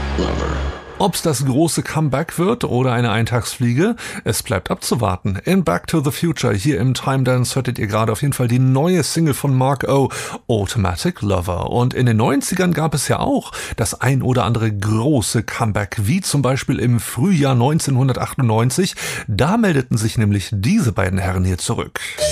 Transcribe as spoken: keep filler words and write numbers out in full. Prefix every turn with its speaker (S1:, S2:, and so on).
S1: Lover.
S2: Ob's das große Comeback wird oder eine Eintagsfliege, es bleibt abzuwarten. In Back to the Future, hier im Time Dance, hörtet ihr gerade auf jeden Fall die neue Single von Mark O, Automatic Lover. Und in den neunzigern gab es ja auch das ein oder andere große Comeback, wie zum Beispiel im Frühjahr neunzehnhundertachtundneunzig. Da meldeten sich nämlich diese beiden Herren hier zurück.